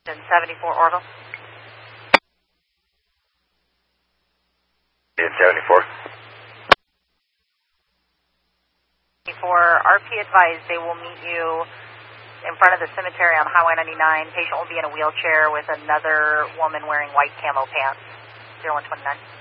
74 Orville. In 74. For RP advised, they will meet you in front of the cemetery on Highway 99. Patient will be in a wheelchair with another woman wearing white camo pants. 0129.